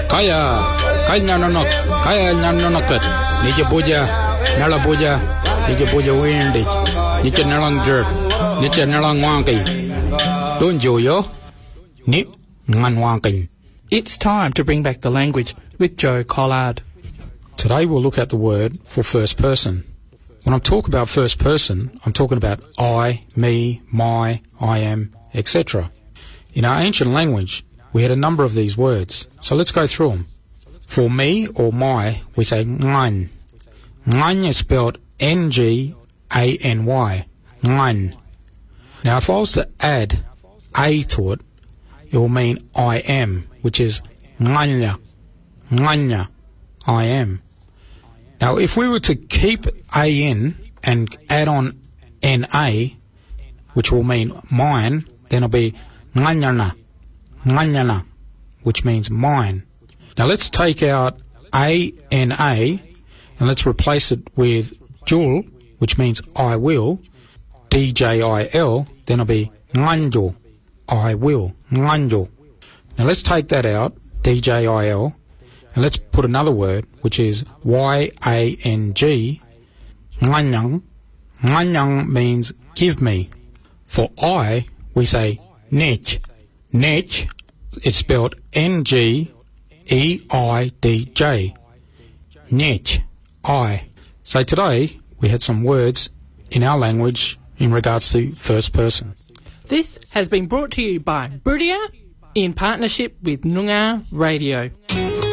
Kaya nanonok, kaya nanonokat. Nija buja, nala buja, nija buja windig. Nija nalang jerk, nija nalang wanky. Don't yo, ni ngan wanking. It's time to bring back the language with Joe Collard. Today we'll look at the word for first person. When I'm talking about first person, I'm talking about I, me, my, I am, etc. In our ancient language, we had a number of these words. So let's go through them. For me or my, we say ngan. Ngan is spelled N-G-A-N-Y. Ngan. Now if I was to add A to it, it will mean I am, which is nganya. Nganya. I am. Now if we were to keep A-N and add on N-A, which will mean mine, then it'll be nganyana. Nganyana, which means mine. Now let's take out A-N-A and let's replace it with jul, which means I will, D-J-I-L, then it'll be nganjo, I will, nganjo. Now let's take that out, D-J-I-L, and let's put another word, which is Y-A-N-G, nganyang. Nganyang means give me. For I, we say nech. Nech is spelled N-G-E-I-D-J. Nech, I. So today we had some words in our language in regards to first person. This has been brought to you by Brudia in partnership with Noongar Radio.